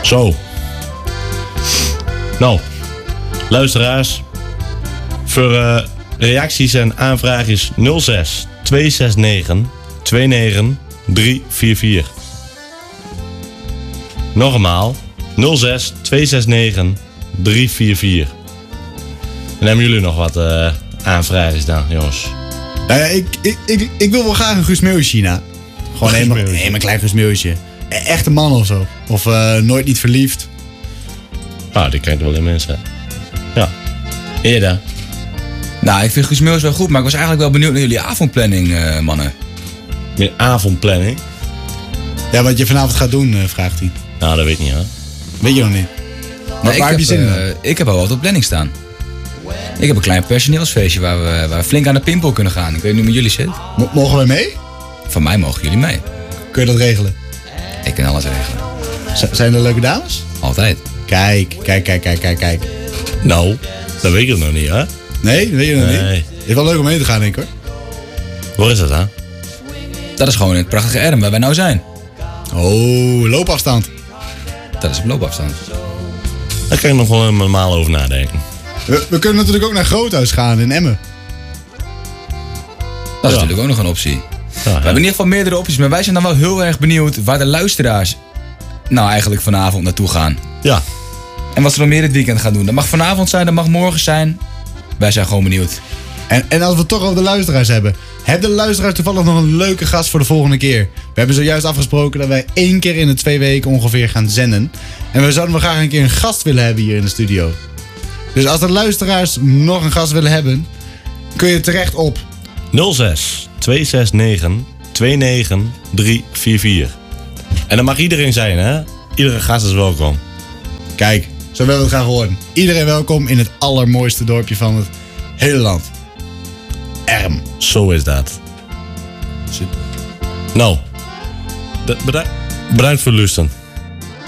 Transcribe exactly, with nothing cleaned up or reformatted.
Zo. Nou, luisteraars. Voor uh, reacties en aanvragen is nul zes twee zes negen twee negen drie vier vier. Nogmaals, nul zes twee zes negen drie vier vier. En hebben jullie nog wat uh, aanvragen dan, jongens? Nou ja, ik, ik, ik, ik wil wel graag een Guus Meeuwis, China. Gewoon helemaal een klein Guus Meeuwisje. Echt een man of zo. Of uh, nooit niet verliefd. Ah, die krijgt wel in mensen. Ja. Eerder. Nou, ik vind Guus Meeuwis wel goed, maar ik was eigenlijk wel benieuwd naar jullie avondplanning, uh, mannen. Meer avondplanning? Ja, wat je vanavond gaat doen, uh, vraagt hij. Nou, dat weet ik niet, hè. Weet je nog niet. Maar nee, waar heb je zin in? Uh, ik heb al wat op planning staan. Ik heb een klein personeelsfeestje waar we, waar we flink aan de pimpel kunnen gaan. Ik weet niet hoe met jullie zit. M- mogen we mee? Van mij mogen jullie mee. Kun je dat regelen? Ik kan alles regelen. Z- zijn er leuke dames? Altijd. Kijk, kijk, kijk, kijk, kijk, kijk. Nou, dat weet ik nog niet, hè? Nee, dat weet je nog Nee. niet. Het is wel leuk om mee te gaan, denk ik, hoor. Waar is dat, hè? Dat is gewoon in het prachtige Erm waar wij nou zijn. Oh, loopafstand. Dat is op loopafstand. Daar kan ik nog wel normaal over nadenken. We, we kunnen natuurlijk ook naar Groothuis gaan in Emmen. Dat is Ja. natuurlijk ook nog een optie. Ja, We hebben in ieder geval meerdere opties, maar wij zijn dan wel heel erg benieuwd waar de luisteraars nou eigenlijk vanavond naartoe gaan. ja. En wat ze dan meer dit weekend gaan doen. Dat mag vanavond zijn, dat mag morgen zijn. Wij zijn gewoon benieuwd. En, en als we het toch over de luisteraars hebben. Hebben de luisteraars toevallig nog een leuke gast voor de volgende keer? We hebben zojuist afgesproken dat wij één keer in de twee weken ongeveer gaan zenden. En we zouden wel graag een keer een gast willen hebben hier in de studio. Dus als de luisteraars nog een gast willen hebben, kun je terecht op nul zes twee zes negen twee negen drie vier vier. En dat mag iedereen zijn, hè? Iedere gast is welkom. Kijk, zo willen we het graag horen. Iedereen welkom in het allermooiste dorpje van het hele land. Erm. Zo is dat. Super. Nou, de- bedankt, bedankt voor het luisteren.